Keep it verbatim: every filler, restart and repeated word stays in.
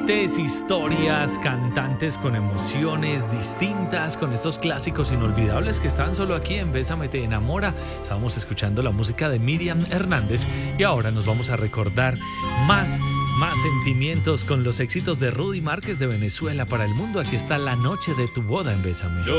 Diferentes historias, cantantes con emociones distintas, con estos clásicos inolvidables que están solo aquí en Bésame te enamora. Estábamos escuchando la música de Miriam Hernández y ahora nos vamos a recordar más, más sentimientos con los éxitos de Rudy Márquez de Venezuela para el mundo. Aquí está La noche de tu boda en Bésame. Yo